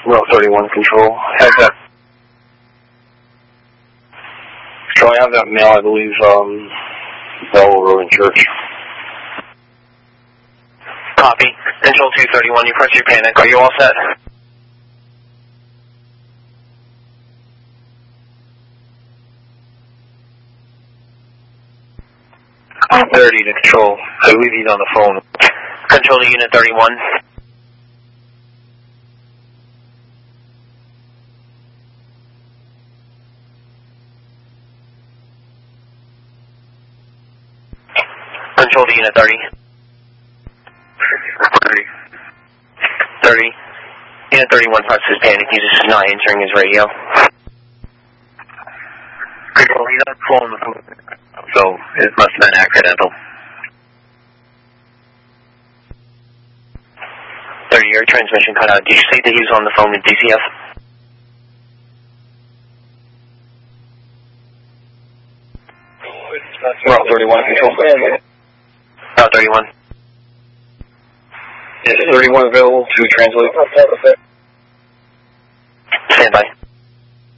Route 31 control. Have that. So I have that mail, I believe, Bell Road in Church. Copy. Control 231, you press your panic. Are you all set? I'm 30 to control. I believe he's on the phone. Control to Unit 31. Control to Unit 30. 30. Unit 31 presses panic. He's just not answering his radio. Control, he's on the phone. So it must have been accidental. 30, your transmission cut out. Did you say that he was on the phone with DCF? Route 31 control. Route 31. Is 31 available to translate? Stand by.